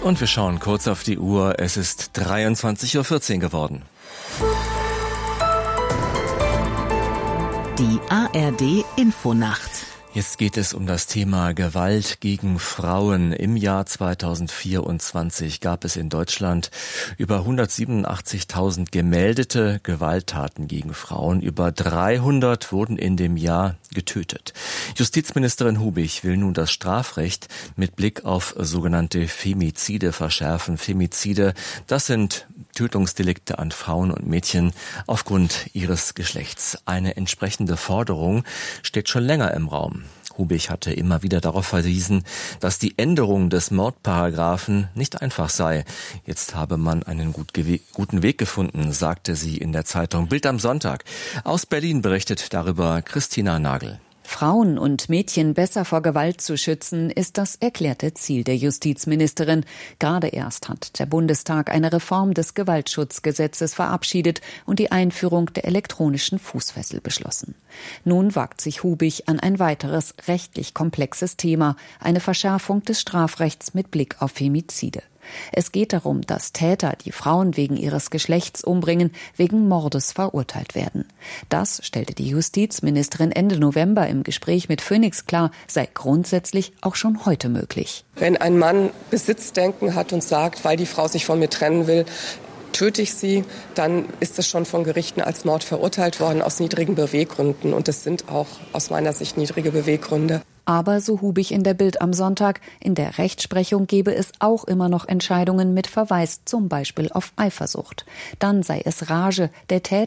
Und wir schauen kurz auf die Uhr. Es ist 23:14 Uhr geworden. Die ARD Infonacht. Jetzt geht es um das Thema Gewalt gegen Frauen. Im Jahr 2024 gab es in Deutschland über 187.000 gemeldete Gewalttaten gegen Frauen. Über 300 wurden in dem Jahr getötet. Justizministerin Hubig will nun das Strafrecht mit Blick auf sogenannte Femizide verschärfen. Femizide, das sind Tötungsdelikte an Frauen und Mädchen aufgrund ihres Geschlechts. Eine entsprechende Forderung steht schon länger im Raum. Hubig hatte immer wieder darauf verwiesen, dass die Änderung des Mordparagraphen nicht einfach sei. Jetzt habe man einen guten Weg gefunden, sagte sie in der Zeitung Bild am Sonntag. Aus Berlin berichtet darüber Christina Nagel. Frauen und Mädchen besser vor Gewalt zu schützen, ist das erklärte Ziel der Justizministerin. Gerade erst hat der Bundestag eine Reform des Gewaltschutzgesetzes verabschiedet und die Einführung der elektronischen Fußfessel beschlossen. Nun wagt sich Hubig an ein weiteres rechtlich komplexes Thema, eine Verschärfung des Strafrechts mit Blick auf Femizide. Es geht darum, dass Täter, die Frauen wegen ihres Geschlechts umbringen, wegen Mordes verurteilt werden. Das stellte die Justizministerin Ende November im Gespräch mit Phoenix klar, sei grundsätzlich auch schon heute möglich. Wenn ein Mann Besitzdenken hat und sagt, weil die Frau sich von mir trennen will, töte ich sie, dann ist es schon von Gerichten als Mord verurteilt worden aus niedrigen Beweggründen. Und das sind auch aus meiner Sicht niedrige Beweggründe. Aber, so Hubig in der Bild am Sonntag, in der Rechtsprechung gebe es auch immer noch Entscheidungen mit Verweis zum Beispiel auf Eifersucht. Dann sei es Rage, der Täter